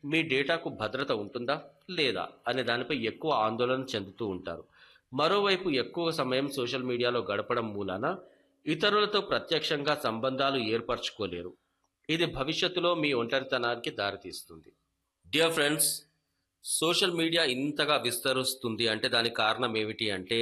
మీ డేటాకు భద్రత ఉంటుందా లేదా అనే దానిపై ఎక్కువ ఆందోళన చెందుతూ ఉంటారు. మరోవైపు ఎక్కువ సమయం సోషల్ మీడియాలో గడపడం మూలాన ఇతరులతో ప్రత్యక్షంగా సంబంధాలు ఏర్పరచుకోలేరు. ఇది భవిష్యత్తులో మీ ఒంటరితనానికి దారితీస్తుంది. డియర్ ఫ్రెండ్స్, సోషల్ మీడియా ఇంతగా విస్తరిస్తుంది అంటే దానికి కారణం ఏమిటి అంటే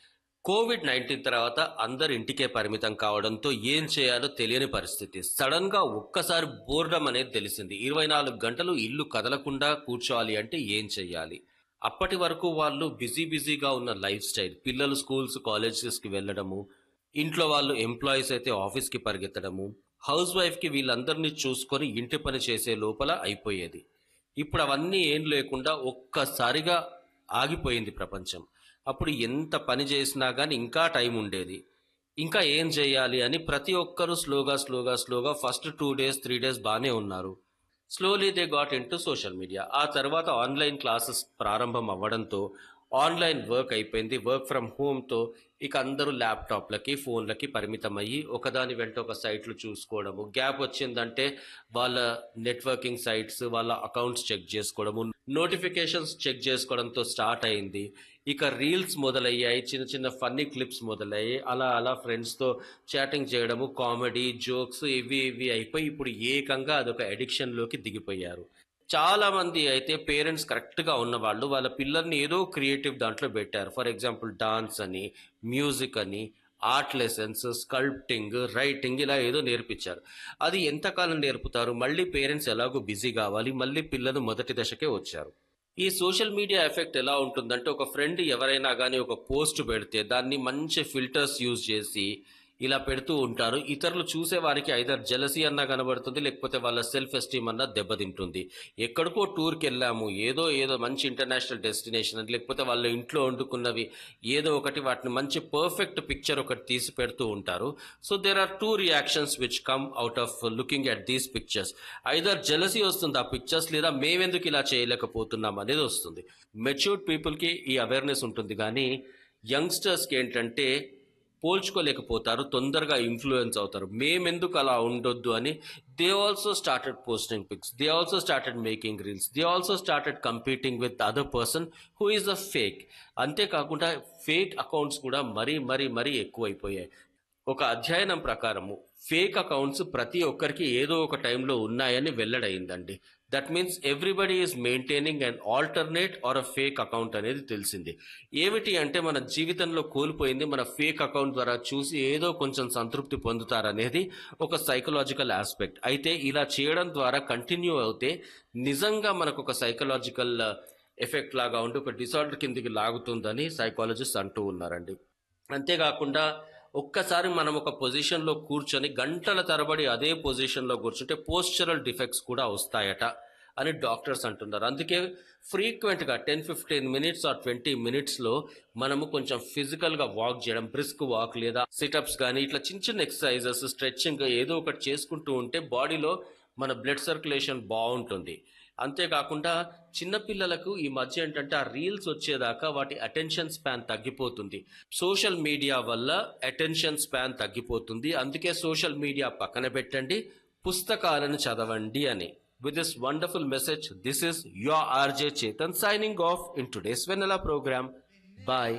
కోవిడ్-19 తర్వాత అందరు ఇంటికే పరిమితం కావడంతో ఏం చేయాలో తెలియని పరిస్థితి. సడన్ గా ఒక్కసారి బోర్డమ్ అనేది తెలిసింది. 24 గంటలు ఇల్లు కదలకుండా కూర్చోవాలి అంటే ఏం చెయ్యాలి? అప్పటి వరకు వాళ్ళు బిజీగా ఉన్న లైఫ్ స్టైల్, పిల్లలు స్కూల్స్ కాలేజెస్ కి వెళ్ళడము, ఇంట్లో వాళ్ళు ఎంప్లాయీస్ అయితే ఆఫీస్ కి పరిగెత్తడము, హౌస్ వైఫ్ కి వీళ్ళందరినీ చూసుకొని ఇంటి పని చేసే లోపల అయిపోయేది. ఇప్పుడు అవన్నీ ఏం లేకుండా ఒక్కసారిగా ఆగిపోయింది ప్రపంచం. అప్పుడు ఎంత పని చేసినా కానీ ఇంకా టైం ఉండేది. ఇంకా ఏం చేయాలి అని ప్రతి ఒక్కరూ స్లోగా ఫస్ట్ 2 డేస్ 3 డేస్ బాగానే ఉన్నారు. Slowly they got in to social media. ఆ తర్వాత ఆన్లైన్ క్లాసెస్ ప్రారంభం అవ్వడంతో ఆన్లైన్ వర్క్ అయిపోయింది. వర్క్ ఫ్రమ్ హోమ్తో ఇక అందరూ ల్యాప్టాప్లకి ఫోన్లకి పరిమితం అయ్యి ఒకదాని వెంట ఒక సైట్లు చూసుకోవడము, గ్యాప్ వచ్చిందంటే వాళ్ళ నెట్వర్కింగ్ సైట్స్, వాళ్ళ అకౌంట్స్ చెక్ చేసుకోవడము, నోటిఫికేషన్స్ చెక్ చేసుకోవడంతో స్టార్ట్ అయింది. ఇక రీల్స్ మొదలయ్యాయి, చిన్న చిన్న ఫన్నీ క్లిప్స్ మొదలయ్యాయి. అలా ఫ్రెండ్స్తో చాటింగ్ చేయడము, కామెడీ జోక్స్ ఇవి అయిపోయి ఇప్పుడు ఏకంగా అదొక అడిక్షన్లోకి దిగిపోయారు. చాలా మంది అయితే పేరెంట్స్ కరెక్ట్గా ఉన్నవాళ్ళు వాళ్ళ పిల్లల్ని ఏదో క్రియేటివ్ దాంట్లో పెట్టారు. ఫర్ ఎగ్జాంపుల్ డాన్స్ అని, మ్యూజిక్ అని, ఆర్ట్ లెసన్స్, స్కల్ప్టింగ్, రైటింగ్ ఇలా ఏదో నేర్పించారు. అది ఎంతకాలం నేర్పుతారు? మళ్ళీ పేరెంట్స్ ఎలాగో బిజీ కావాలి, మళ్ళీ పిల్లలు మొదటి దశకే వచ్చారు. ఈ సోషల్ మీడియా ఎఫెక్ట్ ఎలా ఉంటుందంటే ఒక ఫ్రెండ్ ఎవరైనా కానీ ఒక పోస్ట్ పెడితే దాన్ని మంచి ఫిల్టర్స్ యూజ్ చేసి ఇలా పెడుతూ ఉంటారు. ఇతరులు చూసే వారికి ఐదర్ జెలసీ అన్నా కనబడుతుంది, లేకపోతే వాళ్ళ సెల్ఫ్ ఎస్టీమ్ అన్నా దెబ్బతింటుంది. ఎక్కడికో టూర్కి వెళ్ళాము, ఏదో మంచి ఇంటర్నేషనల్ డెస్టినేషన్ అని, లేకపోతే వాళ్ళ ఇంట్లో వండుకున్నవి ఏదో ఒకటి వాటిని మంచి పర్ఫెక్ట్ పిక్చర్ ఒకటి తీసి పెడుతూ ఉంటారు. So there are 2 reactions which come out of looking at these pictures. Either jealousy వస్తుంది ఆ పిక్చర్స్, లేదా మేమెందుకు ఇలా చేయలేకపోతున్నాం అనేది వస్తుంది. మెచ్యూర్డ్ పీపుల్కి ఈ అవేర్నెస్ ఉంటుంది, కానీ యంగ్స్టర్స్కి ఏంటంటే పోల్చుకోలేకపోతారు, తొందరగా ఇన్ఫ్లుయెన్స్ అవుతారు. మేమెందుకు అలా ఉండొద్దు అని they also started posting pics, they also started making reels, they also started competing with other person who is a fake. అంతేకాకుండా ఫేక్ అకౌంట్స్ కూడా మరీ ఎక్కువైపోయాయి. ఒక అధ్యయనం ప్రకారము ఫేక్ అకౌంట్స్ ప్రతి ఒక్కరికి ఏదో ఒక టైంలో ఉన్నాయని వెల్లడైందండి. That means everybody is maintaining an alternate are a fake account అనేది తెలిసింది. ఏమిటి అంటే మన జీవితంలో కోల్పోయింది మన ఫేక్ అకౌంట్ ద్వారా చూసి ఏదో కొంచెం సంతృప్తి పొందుతారనేది ఒక సైకలాజికల్ ఆస్పెక్ట్. అయితే ఇలా చేయడం ద్వారా కంటిన్యూ అవుతే నిజంగా మనకు ఒక సైకలాజికల్ ఎఫెక్ట్ లాగా ఉండి ఒక డిసార్డర్ కిందికి లాగుతుందని సైకాలజిస్ట్ అంటూ ఉన్నారండి. అంతేకాకుండా ఒక్కసారి మనం ఒక పొజిషన్లో కూర్చొని గంటల తరబడి అదే పొజిషన్లో కూర్చుంటే పోస్చరల్ డిఫెక్ట్స్ కూడా వస్తాయట అని డాక్టర్స్ అంటున్నారు. అందుకే ఫ్రీక్వెంట్గా 10-15 మినిట్స్ ఆర్ 20 మినిట్స్లో మనము కొంచెం ఫిజికల్గా వాక్ చేయడం, బ్రిస్క్ వాక్ లేదా సిటప్స్ కానీ ఇట్లా చిన్న ఎక్సర్సైజెస్, స్ట్రెచ్చింగ్ ఏదో ఒకటి చేసుకుంటూ ఉంటే బాడీలో మన బ్లడ్ సర్క్యులేషన్ బాగుంటుంది. అంతేకాకుండా చిన్నపిల్లలకు ఈ మధ్య ఏంటంటే ఆ రీల్స్ వచ్చేదాకా వాటి అటెన్షన్ స్పాన్ తగ్గిపోతుంది. సోషల్ మీడియా వల్ల అటెన్షన్ స్పాన్ తగ్గిపోతుంది. అందుకే సోషల్ మీడియా పక్కన పెట్టండి, పుస్తకాలను చదవండి అని. With this wonderful message, this is your RJ Chetan signing off in today's Vanilla program. Bye.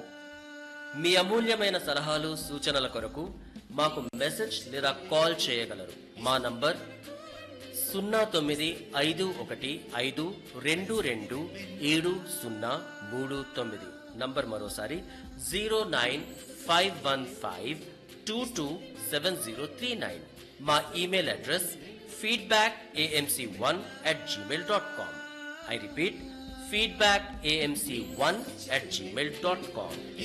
మీ అమూల్యమైన సలహాలు సూచనల కొరకు మాకు మెసేజ్ లేదా కాల్ చేయగలరు. మా నంబర్ 0951522739. నంబర్ మరోసారి 09515227039. మా email address feedbackamc1@gmail.com. I repeat, feedbackamc1@gmail.com.